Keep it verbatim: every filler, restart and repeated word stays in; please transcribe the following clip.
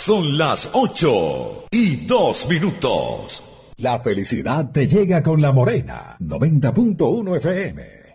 Son las ocho y dos minutos. La felicidad te llega con La Morena, noventa punto uno F M.